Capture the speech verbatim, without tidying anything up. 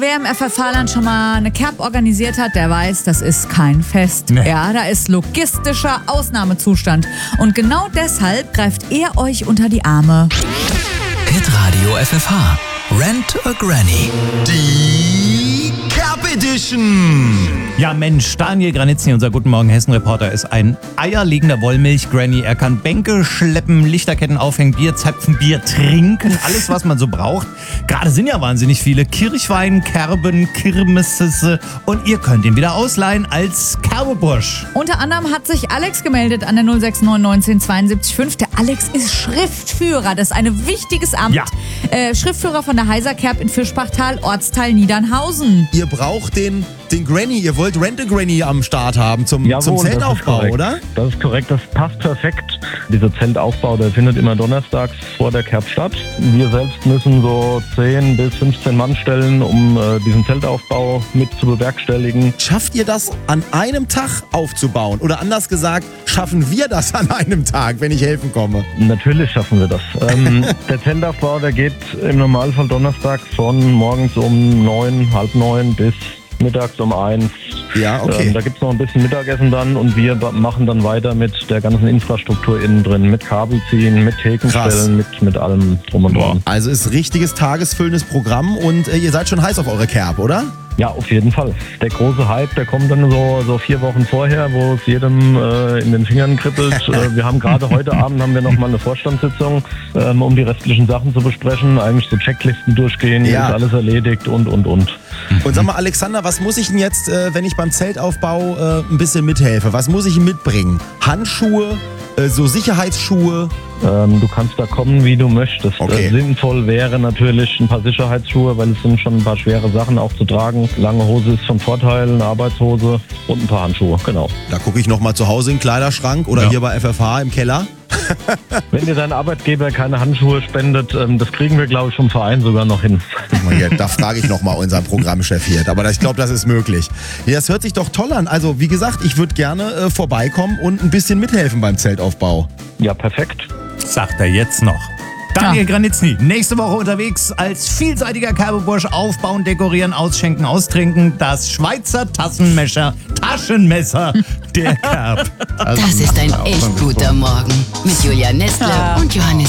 Wer im F F H-Land schon mal eine Kerb organisiert hat, der weiß, das ist kein Fest. Nee. Ja, da ist logistischer Ausnahmezustand. Und genau deshalb greift er euch unter die Arme. Hitradio F F H. Rent a Granny. Die Kerb Edition. Ja Mensch, Daniel Granitzny, unser Guten Morgen Hessen-Reporter, ist ein eierlegender Wollmilch-Granny. Er kann Bänke schleppen, Lichterketten aufhängen, Bier zapfen, Bier trinken, alles was man so braucht. Gerade sind ja wahnsinnig viele Kirchwein, Kerben, Kirmesse und ihr könnt ihn wieder ausleihen als Kerbebursch. Unter anderem hat sich Alex gemeldet an der null sechs neun neunzehn zweiundsiebzig fünf. Der Alex ist Schriftführer, das ist ein wichtiges Amt. Ja. Äh, Schriftführer von der Heiser Kerb in Fischbachtal, Ortsteil Niedernhausen. Ihr braucht den, den Granny, ihr wollt Rent a Granny am Start haben zum, Jawohl, zum das ist Zeltaufbau, korrekt. oder? Das ist korrekt, das passt perfekt. Dieser Zeltaufbau, der findet immer donnerstags vor der Kerb statt. Wir selbst müssen so zehn bis fünfzehn Mann stellen, um äh, diesen Zeltaufbau mit zu bewerkstelligen. Schafft ihr das an einem Tag aufzubauen? Oder anders gesagt, schaffen wir das an einem Tag, wenn ich helfen komme? Natürlich schaffen wir das. Ähm, der Zeltaufbau, der geht im Normalfall donnerstags von morgens um neun, halb neun bis mittags um eins. Ja, okay. Ähm, da gibt es noch ein bisschen Mittagessen dann und wir ba- machen dann weiter mit der ganzen Infrastruktur innen drin, mit Kabelziehen, mit Thekenstellen, mit, mit allem drum und dran. Also ist richtiges tagesfüllendes Programm und äh, ihr seid schon heiß auf eure Kerb, oder? Ja, auf jeden Fall. Der große Hype, der kommt dann so, so vier Wochen vorher, wo es jedem äh, in den Fingern kribbelt. äh, wir haben gerade heute Abend haben wir noch mal eine Vorstandssitzung, ähm, um die restlichen Sachen zu besprechen. Eigentlich so Checklisten durchgehen, Ja. ist alles erledigt und, und, und. Und sag mal, Alexander, was muss ich denn jetzt, äh, wenn ich beim Zeltaufbau äh, ein bisschen mithelfe? Was muss ich mitbringen? Handschuhe, äh, so Sicherheitsschuhe? Ähm, du kannst da kommen, wie du möchtest. Okay. Äh, sinnvoll wäre natürlich ein paar Sicherheitsschuhe, weil es sind schon ein paar schwere Sachen auch zu tragen. Lange Hose ist von Vorteil, eine Arbeitshose und ein paar Handschuhe, genau. Da gucke ich nochmal zu Hause in den Kleiderschrank oder Ja. hier bei F F H im Keller. Wenn dir dein Arbeitgeber keine Handschuhe spendet, ähm, das kriegen wir, glaube ich, vom Verein sogar noch hin. Guck mal hier, da frage ich nochmal unseren Programmchef hier. Aber ich glaube, das ist möglich. Ja, das hört sich doch toll an. Also, wie gesagt, ich würde gerne äh, vorbeikommen und ein bisschen mithelfen beim Zeltaufbau. Ja, perfekt. Sagt er jetzt noch. Daniel Granitzny, nächste Woche unterwegs als vielseitiger Kerbebursch aufbauen, dekorieren, ausschenken, austrinken. Das Schweizer Tassenmesser, Taschenmesser der Kerb. Das ist ein echt guter Morgen mit Julia Nestler und Johannes